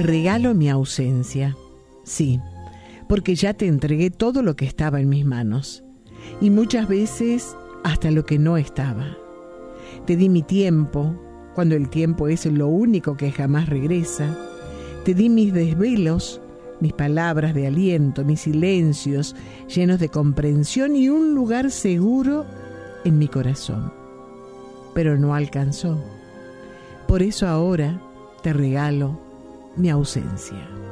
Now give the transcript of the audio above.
Te regalo mi ausencia. Sí, porque ya te entregué todo lo que estaba en mis manos, y muchas veces hasta lo que no estaba. Te di mi tiempo, cuando el tiempo es lo único que jamás regresa. Te di mis desvelos, mis palabras de aliento, mis silencios llenos de comprensión y un lugar seguro en mi corazón. Pero no alcanzó. Por eso ahora te regalo mi ausencia.